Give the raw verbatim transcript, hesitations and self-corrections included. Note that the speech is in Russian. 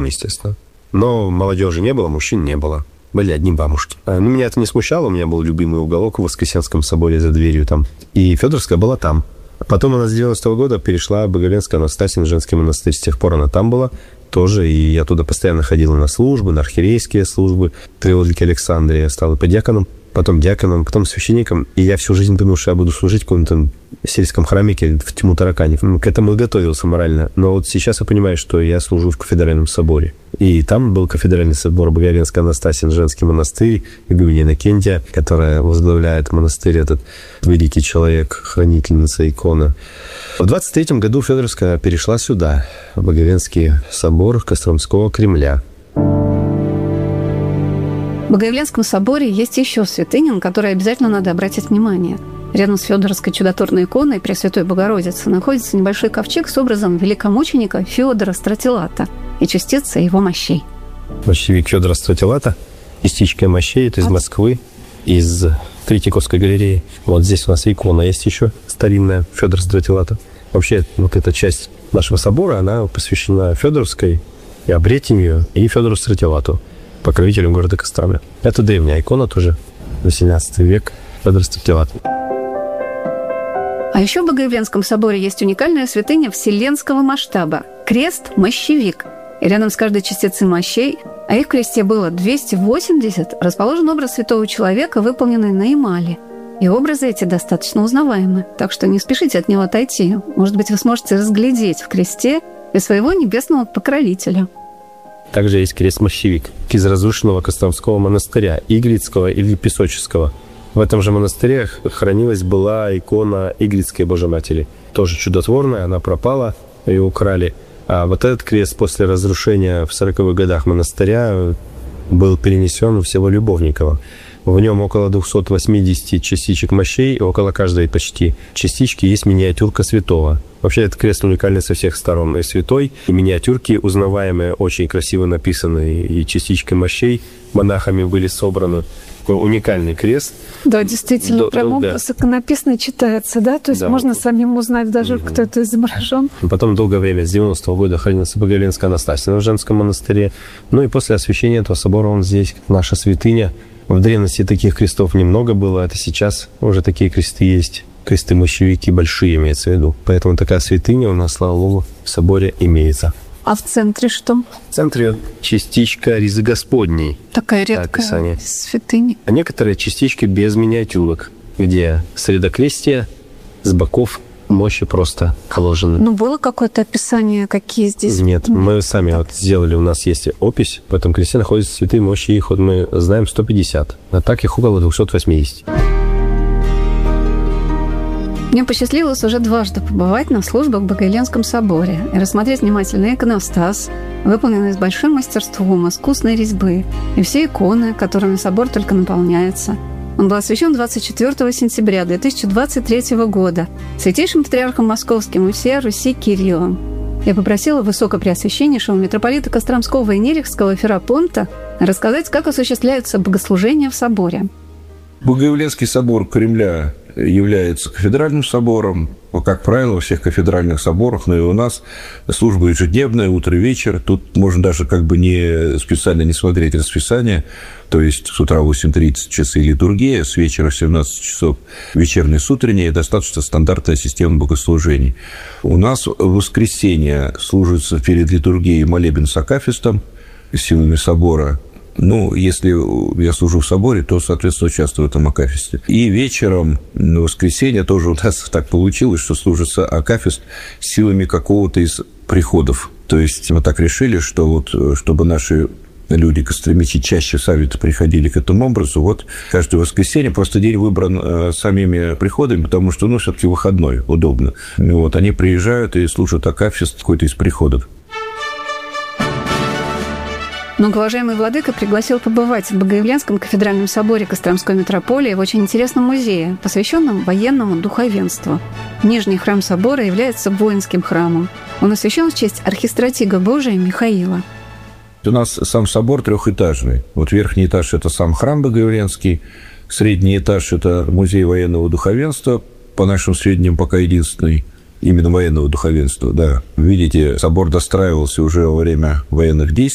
детьми, естественно. Но молодежи не было, мужчин не было. Были одни бабушки. Но меня это не смущало. У меня был любимый уголок в Воскресенском соборе за дверью там. И Федоровская была там. Потом она с девяностого года перешла в Боголенское Анастасин женский монастырь. С тех пор она там была тоже. И я туда постоянно ходил на службы, на архиерейские службы. При Владыке Александре я стал и подьяконом, потом диаконом, потом священником. И я всю жизнь думал, что я буду служить в каком-то сельском храмике в тьму тараканев. К этому и готовился морально. Но вот сейчас я понимаю, что я служу в кафедральном соборе. И там был кафедральный собор Боголенский Анастасин женский монастырь, игуменя Иннокентия, которая возглавляет монастырь, этот великий человек, хранительница икона. В двадцать третьем году Федоровская перешла сюда, в Боголенский собор Костромского Кремля. В Богоявленском соборе есть еще святыня, на которую обязательно надо обратить внимание. Рядом с Федоровской чудотворной иконой Пресвятой Богородицы находится небольшой ковчег с образом великомученика Феодора Стратилата и частица его мощей. Мощевик Феодора Стратилата, частичка мощей, это из Москвы, из Третьяковской галереи. Вот здесь у нас икона есть еще старинная Феодора Стратилата. Вообще, вот эта часть нашего собора, она посвящена Федоровской и Обретению, и Феодору Стратилату, покровителю города Костромы. Это древняя икона тоже, восемнадцатый век, Феодор Стратилат. А еще в Богоявленском соборе есть уникальная святыня вселенского масштаба – крест-мощевик. И рядом с каждой частицей мощей, а их в кресте было двести восемьдесят, расположен образ святого человека, выполненный на эмали. И образы эти достаточно узнаваемы, так что не спешите от него отойти. Может быть, вы сможете разглядеть в кресте и своего небесного покровителя. Также есть крест-мощевик из разрушенного Костромского монастыря, Иглицкого или Песоческого. В этом же монастыре хранилась была икона Иглицкой Божьей-Матери. Тоже чудотворная, она пропала, ее украли. А вот этот крест после разрушения в сороковых годах монастыря был перенесен в село Любовниково. В нем около двести восемьдесят частичек мощей, и около каждой почти частички есть миниатюрка святого. Вообще, этот крест уникальный со всех сторон. И святой, и миниатюрки узнаваемые, очень красиво написаны, и частички мощей монахами были собраны. Такой уникальный крест. Да, действительно, До, прям да. иконописно читается, да? То есть да. можно самим узнать даже, угу. кто это изображен. Потом долгое время, с девяностого года, хранился Боголенская Анастасия в женском монастыре. Ну и после освящения этого собора он здесь, наша святыня. В древности таких крестов немного было, это сейчас уже такие кресты есть. Кресты-мощевики большие имеется в виду. Поэтому такая святыня у нас, слава Богу, в соборе имеется. А в центре что? В центре частичка Ризы Господней. Такая редкая святыня. А некоторые частички без миниатюрок, где средокрестие с боков мощи просто положены. Ну, было какое-то описание, какие здесь? Нет, мы сами вот сделали, у нас есть опись, в этом кресте находятся святые мощи, их вот мы знаем сто пятьдесят, а так их около двести восемьдесят. Мне посчастливилось уже дважды побывать на службах в Богоявленском соборе и рассмотреть внимательно иконостас, выполненный с большим мастерством, искусной резьбы, и все иконы, которыми собор только наполняется. Он был освящен двадцать четвёртого сентября две тысячи двадцать третьего года святейшим патриархом Московским и всея Руси Кириллом. Я попросила высокопреосвященнейшего митрополита Костромского и Нерехского Ферапонта рассказать, как осуществляются богослужения в соборе. Богоявленский собор Кремля является кафедральным собором. Как правило, во всех кафедральных соборах, но и у нас служба ежедневная, утро и вечер. Тут можно даже как бы не специально не смотреть расписание. То есть с утра в восемь тридцать часы литургия, с вечера в семнадцать часов вечернее с утренней. Достаточно стандартная система богослужений. У нас в воскресенье служится перед литургией молебен с акафистом силами собора. Ну, если я служу в соборе, то, соответственно, участвую в этом акафисте. И вечером, на воскресенье, тоже у нас так получилось, что служится акафист силами какого-то из приходов. То есть мы так решили, что вот, чтобы наши люди, костромичи, чаще сами-то приходили к этому образу, вот каждое воскресенье просто день выбран э, самими приходами, потому что, ну, все-таки выходной, удобно. Вот, они приезжают и служат акафист какой-то из приходов. Многоуважаемый владыка пригласил побывать в Богоявленском кафедральном соборе Костромской митрополии в очень интересном музее, посвященном военному духовенству. Нижний храм собора является воинским храмом. Он освящен в честь архистратига Божия Михаила. У нас сам собор трехэтажный. Вот верхний этаж – это сам храм Богоявленский, средний этаж – это музей военного духовенства, по нашим сведениям, пока единственный. Именно военного духовенства, да. Видите, собор достраивался уже во время военных действий.